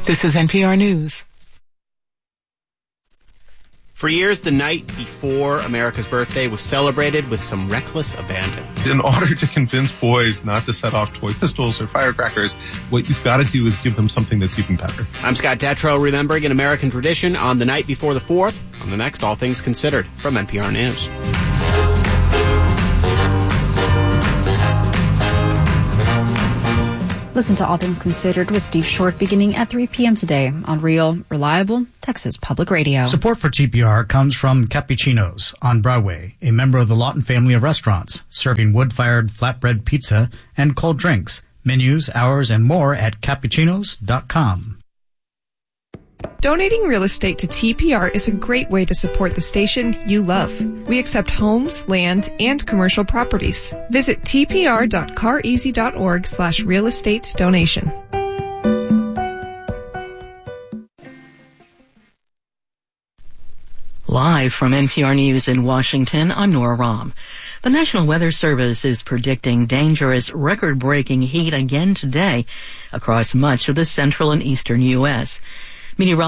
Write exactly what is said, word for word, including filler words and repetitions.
This is N P R News. For years, the night before America's birthday was celebrated with some reckless abandon. In order to convince boys not to set off toy pistols or firecrackers, what you've got to do is give them something that's even better. I'm Scott Detrow, remembering an American tradition on the night before the fourth, on the next All Things Considered from N P R News. Listen to All Things Considered with Steve Short beginning at three p.m. today on Real, Reliable, Texas Public Radio. Support for T P R comes from Cappuccinos on Broadway, a member of the Lawton family of restaurants, serving wood-fired flatbread pizza and cold drinks. Menus, hours, and more at cappuccinos dot com. Donating real estate to T P R is a great way to support the station you love. We accept homes, land, and commercial properties. Visit t p r dot car easy dot org slash real estate donation. Live from N P R News in Washington, I'm Nora Rahm. The National Weather Service is predicting dangerous, record-breaking heat again today across much of the central and eastern U S. Meteorologists